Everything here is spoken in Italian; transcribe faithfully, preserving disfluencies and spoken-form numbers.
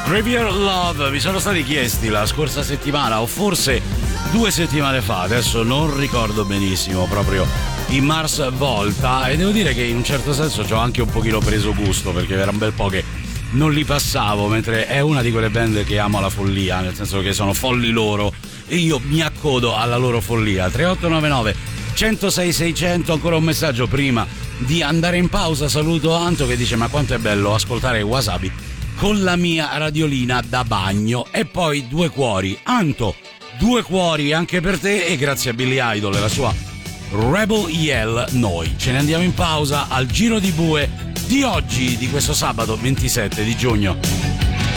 Riviera Love mi sono stati chiesti la scorsa settimana o forse due settimane fa, adesso non ricordo benissimo, proprio in Mars Volta, e devo dire che in un certo senso ci ho anche un pochino preso gusto, perché era un bel po' che non li passavo, mentre è una di quelle band che amo alla follia, nel senso che sono folli loro e io mi accodo alla loro follia. Tre otto nove nove uno zero sei sei zero zero, ancora un messaggio prima di andare in pausa. Saluto Anto che dice: ma quanto è bello ascoltare Wasabi con la mia radiolina da bagno. E poi due cuori, Anto, due cuori anche per te, e grazie a Billy Idol e la sua Rebel Yell. Noi ce ne andiamo in pausa al giro di bue di oggi, di questo sabato ventisette di giugno.